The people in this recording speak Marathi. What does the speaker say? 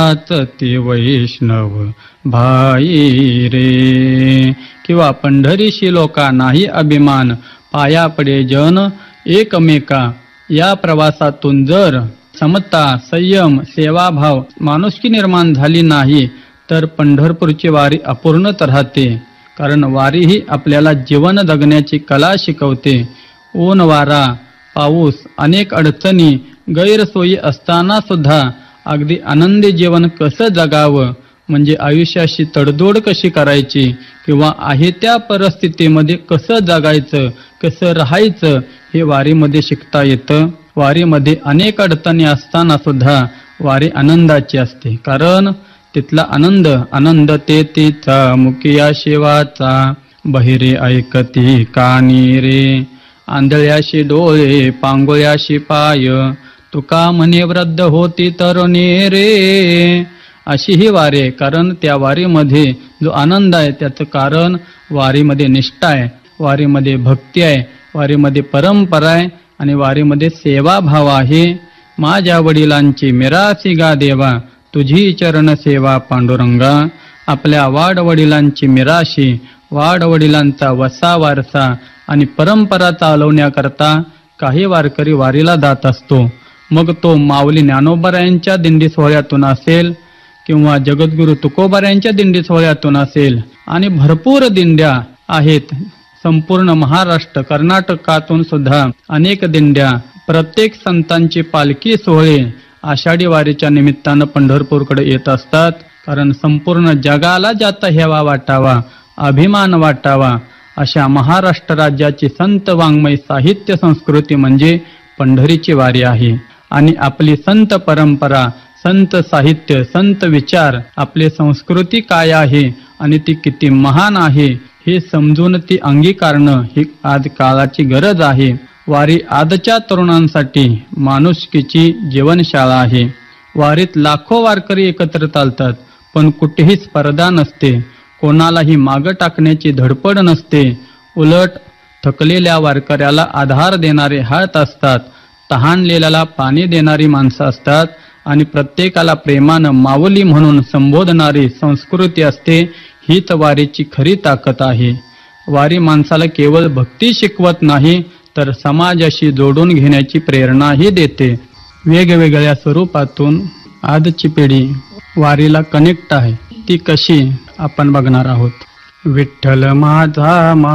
ते वैष्णव भाई रे. किंवा पंढरीशी लोका नाही अभिमान, पाया पडे जन एकमेका. या प्रवासातून जर समता, संयम, सेवाभाव, माणुसकी निर्माण झाली नाही तर पंढरपूरची वारी अपूर्णच राहते. कारण वारी ही आपल्याला जीवन जगण्याची कला शिकवते. ऊन, वारा, पाऊस, अनेक अडचणी, गैरसोयी असताना सुद्धा अगदी आनंदी जीवन कसं जगावं, म्हणजे आयुष्याशी तडजोड कशी करायची किंवा आहे त्या परिस्थितीमध्ये कसं जगायचं, कसं राहायचं, हे वारीमध्ये शिकता येतं. वारीमध्ये अनेक अडचणी असताना सुद्धा वारी आनंदाची असते. कारण तिथला आनंद ते तिचा मुकिया शिवाचा, बहिरे ऐकती कानी रे. आंधळ्याशी डोळे, पांगोळ्याशी पाय, तुका म्हणे वृद्ध होती तरुणी रे. अशी ही वारी. कारण त्या वारीमध्ये जो आनंद आहे त्याचं कारण वारीमध्ये निष्ठा आहे, वारीमध्ये भक्ती आहे, वारीमध्ये परंपरा आहे आणि वारीमध्ये सेवाभाव आहे. माझ्या वडिलांची मिरासी गा देवा, तुझी चरण सेवा पांडुरंगा. आपल्या वाडवडिलांची मिराशी, वाडवडिलांचा वसा वारसा आणि परंपरा चालवण्याकरता काही वारकरी वारीला जात असतो. मग तो माऊली ज्ञानोबारायांच्या दिंडी सोहळ्यातून असेल किंवा जगद्गुरु तुकोबारायांच्या दिंडी सोहळ्यातून असेल, आणि भरपूर दिंड्या आहेत. संपूर्ण महाराष्ट्र, कर्नाटकातून सुद्धा अनेक दिंड्या, प्रत्येक संतांची पालखी सोहळे आषाढी वारीच्या निमित्तानं पंढरपूरकडे येत असतात. कारण संपूर्ण जगाला ज्याचा हेवा वाटावा, अभिमान वाटावा, अशा महाराष्ट्र राज्याची संत वाङ्मय साहित्य संस्कृती म्हणजे पंढरीची वारी आहे. आणि आपली संत परंपरा, संत साहित्य, संत विचार, आपली संस्कृती काय आहे आणि ती किती महान आहे हे समजून ती अंगीकारणं ही आज काळाची गरज आहे. वारी आजच्या तरुणांसाठी माणुसकीची जीवनशाळा आहे. वारीत लाखो वारकरी एकत्र चालतात, पण कुठेही स्पर्धा नसते, कोणालाही मागं टाकण्याची धडपड नसते. उलट थकलेल्या वारकऱ्याला आधार देणारे हात असतात, तहानलेल्याला पाणी देणारी माणसं असतात आणि प्रत्येकाला प्रेमानं माऊली म्हणून संबोधणारी संस्कृती असते. हीच वारीची खरी ताकद आहे. वारी माणसाला केवळ भक्ती शिकवत नाही तर समाजाशी जोडून घेण्याची प्रेरणाही देते. वेगवेगळ्या स्वरूपातून आजची पिढी वारीला कनेक्ट आहे. ती कशी आपण बघणार आहोत. विठ्ठल माझा